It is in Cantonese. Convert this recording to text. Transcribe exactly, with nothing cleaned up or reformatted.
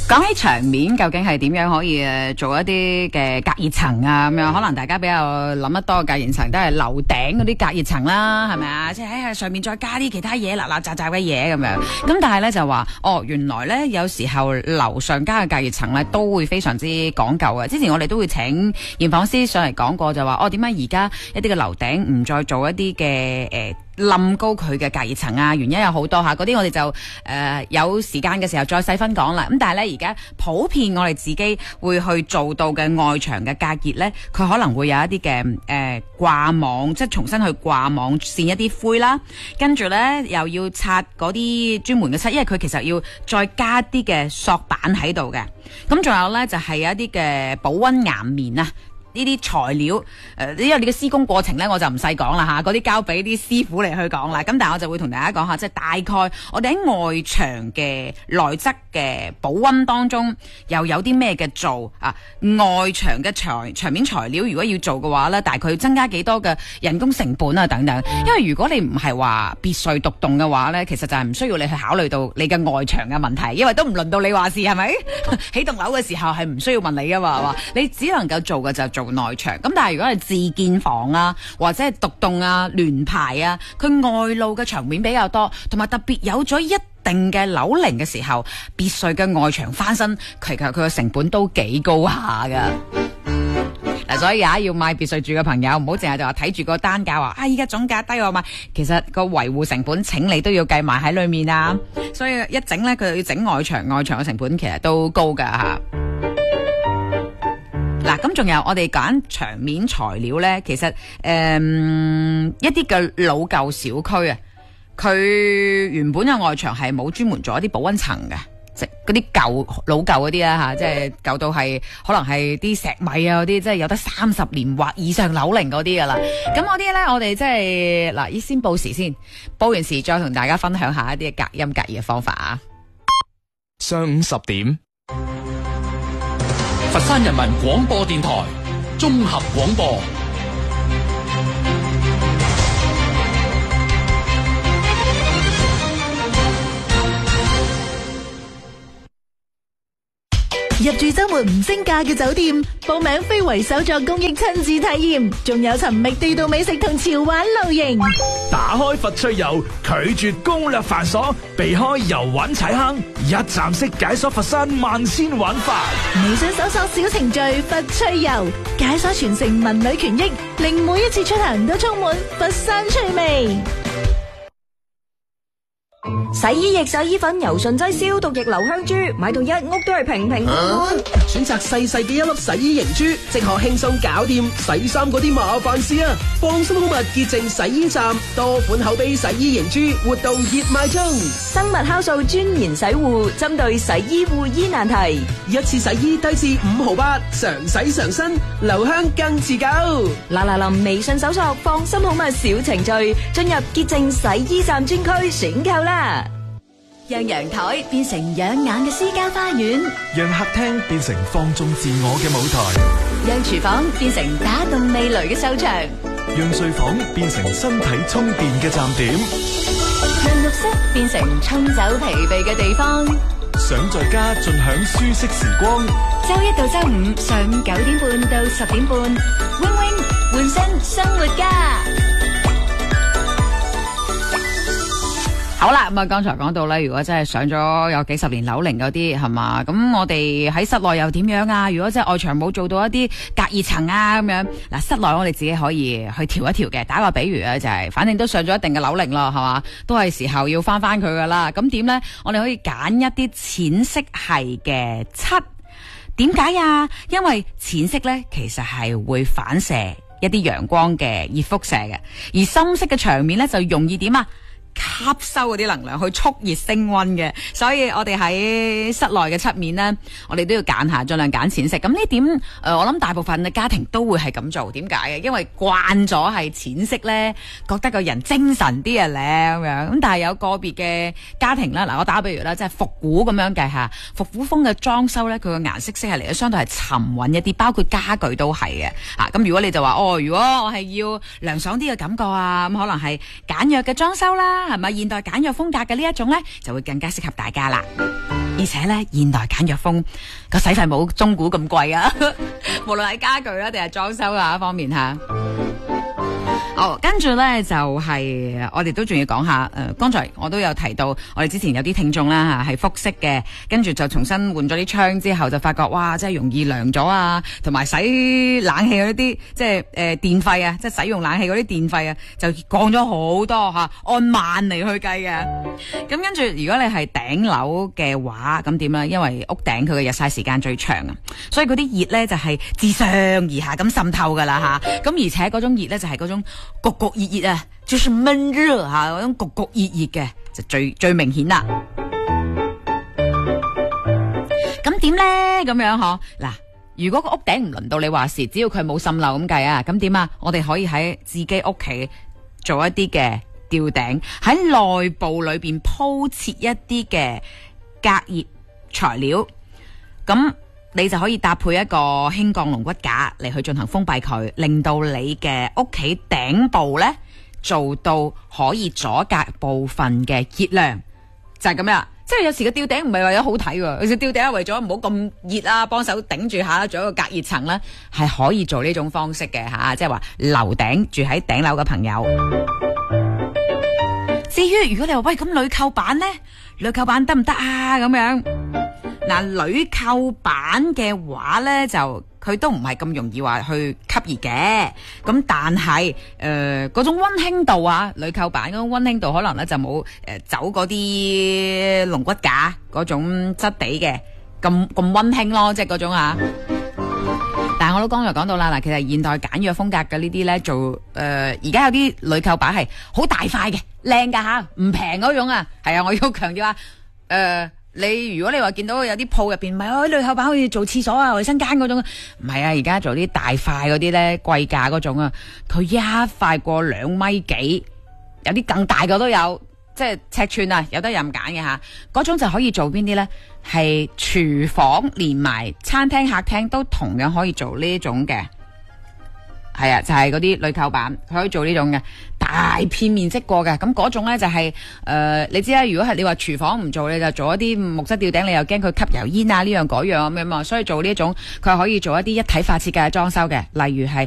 講起牆面，究竟係點樣可以誒做一啲嘅隔熱層啊？咁樣可能大家比較諗得多嘅隔熱層都係樓頂嗰啲隔熱層啦，係咪啊？即係喺上面再加啲其他嘢，嗱嗱雜雜嘅嘢咁樣。咁但係咧就話，哦，原來咧有時候樓上加嘅隔熱層咧都會非常之講究嘅。之前我哋都會請驗房師上嚟講過，就話哦，點解而家一啲嘅樓頂唔再做一啲嘅誒冧高佢嘅隔熱層啊？原因有好多吓，嗰啲我哋就誒、呃、有時間嘅時候再細分講啦。咁但係咧而家普遍我哋自己會去做到嘅外牆嘅隔熱咧，佢可能會有一啲嘅誒掛網，即係重新去掛網線一啲灰啦，跟住咧又要拆嗰啲專門嘅漆，因為佢其實要再加啲嘅塑板喺度嘅。咁仲有咧就係、是、有一啲嘅保溫岩棉啊。呢啲材料，誒、呃，因為你嘅施工過程咧，我就唔細講啦嚇，嗰啲交俾啲師傅嚟去講啦。咁但係我就會同大家講下，即係大概我哋喺外牆嘅內側嘅保溫當中，又有啲咩嘅做啊？外牆嘅牆牆面材料，如果要做嘅話咧，大概要增加幾多嘅人工成本啊等等。因為如果你唔係話別墅獨棟嘅話咧，其實就係唔需要你去考慮到你嘅外牆嘅問題，因為都唔輪到你話事係咪？起棟樓嘅時候係唔需要問你噶嘛，係嘛？你只能夠做嘅就做內牆。咁但係如果係自建房啊，或者係獨棟啊、聯排啊，佢外露嘅牆面比較多，同埋特別有咗一定嘅樓齡嘅時候，別墅嘅外牆翻新，其實佢嘅成本都幾高下噶。嗱，所以啊，要買別墅住嘅朋友，唔好淨係就話睇住個單價話啊，依家總價低我買，其實個維護成本，請你都要計埋喺裏面啊。所以一整咧，佢要整外牆，外牆嘅成本其實都高噶吓。嗱，咁仲有我哋揀牆面材料咧，其實誒、嗯、一啲嘅老舊小區啊，佢原本嘅外牆係冇專門做一啲保溫層嘅，即係嗰啲舊老舊嗰啲啦吓，即係舊到係可能係啲石米啊嗰啲，即係有得三十年或以上樓齡嗰啲噶啦。咁嗰啲咧，我哋即係嗱，先報時先，報完時再同大家分享下一啲隔音隔熱嘅方法啊。 上午十點。佛山人民廣播電台綜合廣播。 入住周末唔升價嘅酒店，報名非遺手作公益親子體驗，仲有尋覓地道美食同潮玩露營。 打開佛趣遊，拒絕攻略繁瑣，避開遊玩踩坑，一站式解鎖佛山萬千玩法。 微信搜索小程序佛趣遊，解鎖全城文旅權益，令每一次出行都充滿佛山趣味。 洗衣液、洗衣粉、柔順劑、消毒液、留香珠，買到一屋都係平平安安。 選擇細細嘅一粒洗衣凝珠，即可輕鬆搞掂洗衫嗰啲麻煩事啊！放心好物潔淨洗衣站，多款口碑洗衣凝珠活動熱賣中。 生物酵素專研洗護，針對洗衣護衣難題， 一次洗衣低至五毫八，常洗常新，留香更持久。 嗱嗱臨微信搜索放心好物小程序，進入潔淨洗衣站專區選購啦！讓陽台變成養眼嘅私家花園， 讓客廳變成放縱自我嘅舞台， 讓廚房變成打動味蕾嘅秀場， 讓睡房變成身體充電嘅站點， 讓浴室變成沖走疲憊嘅地方。 想在家盡享舒適時光， 周一到周五上午九點半到十點半 ，wing wing 換身生活家。 好啦，咁啊，剛才講到咧，如果真係上咗有幾十年樓齡嗰啲，係嘛？咁我哋喺室內又點樣啊？如果真係外牆冇做到一啲隔熱層啊，咁樣嗱，室內我哋自己可以去調一調嘅。打個比喻啊，就係、是，反正都上咗一定嘅樓齡咯，係嘛？都係時候要翻翻佢噶啦。咁點咧？我哋可以揀一啲淺色系嘅漆。點解啊？因為淺色咧，其實係會反射一啲陽光嘅熱輻射嘅，而深色嘅牆面咧就容易點啊？吸收嗰啲能量去速熱升溫嘅，所以我哋喺室內嘅漆面呢，我哋都要揀下，盡量揀淺色。咁呢點誒、呃，我諗大部分嘅家庭都會係咁做。點解嘅？因為慣咗係淺色呢，覺得個人精神啲啊咧咁樣。咁但係有個別嘅家庭啦，嗱我打個比如啦，即係復古咁樣計下，復古風嘅裝修呢，佢個顏色色係嚟得相對係沉穩一啲，包括家具都係嘅。啊，咁如果你就話哦，如果我係要涼爽啲嘅感覺啊，咁可能係簡約嘅裝修啦。係咪現代簡約風格嘅呢一種呢，就會更加適合大家啦。 而且咧現代簡約風個使費冇中古咁貴啊，無論係家具啦定係裝修啊方面吓。哦，跟住咧就係、是、我哋都仲要講下，誒、呃，剛才我都有提到，我哋之前有啲聽眾啦吓係複式嘅，跟住就重新換咗啲窗之後，就發覺哇，真係容易涼咗啊，同埋使冷氣嗰啲即係誒、呃、電費啊，即係使用冷氣嗰啲電費啊，就降咗好多吓、啊，按萬嚟去計嘅。咁跟住，如果你係頂樓嘅話，咁點咧？因為屋頂佢嘅日曬時間最長啊，所以嗰啲熱咧就係、是、自上而下咁滲透噶啦吓。咁、啊、而且嗰種熱咧就係、是、嗰種焗焗熱熱啊，就是悶熱吓，嗰種焗焗熱熱嘅就最最明顯啦。咁點咧？咁樣嗬嗱，如果個屋頂唔輪到你話事，只要佢冇滲漏咁計啊，咁點啊？我哋可以喺自己屋企做一啲嘅吊頂，喺內部裏邊鋪設一啲嘅隔熱材料，咁你就可以搭配一個輕鋼龍骨架嚟去進行封閉佢，令到你嘅屋企頂部呢做到可以阻隔部分嘅熱量，就係咁樣。即係有時個吊頂唔係為咗好睇喎，有時吊頂係為咗唔好咁熱啊，幫手頂住下，做一個隔熱層啦，係可以做呢種方式嘅吓，即係話樓頂住喺頂樓嘅朋友。至於如果你話喂咁鋁扣板呢？鋁扣板得唔得啊？咁樣嗱，鋁扣板嘅話呢，就佢都唔係咁容易話去吸熱嘅。咁但係誒嗰種溫馨度啊，鋁扣板嗰種溫馨度可能呢就冇誒、呃、走嗰啲龍骨架嗰種質地嘅咁咁溫馨咯，即係嗰種啊。但係我都剛才講到啦，嗱，其實現代簡約風格嘅呢啲咧，做誒而家有啲鋁扣板係好大塊嘅，靚噶吓，唔平嗰種啊，係啊，我要強調啊，誒、呃，你如果你話見到有啲鋪入邊，唔係哦，鋁扣板好似做廁所啊、衛生間嗰種，唔係啊，而家做啲大塊嗰啲咧，貴價嗰種啊，佢一塊過兩米幾，有啲更大嘅都有。即係尺寸啊，有得任揀嘅吓，嗰種就可以做邊啲呢？係廚房連埋餐廳客廳都同樣可以做呢種嘅，係啊，就係嗰啲鋁扣板，佢可以做呢種嘅大片面積過嘅。咁嗰種呢就係、是、誒、呃，你知啦，如果係你話廚房唔做，你就做一啲木質吊頂，你又驚佢吸油煙啊呢樣嗰樣咁樣嘛，所以做呢一種佢係可以做一啲一體化設計嘅裝修嘅，例如係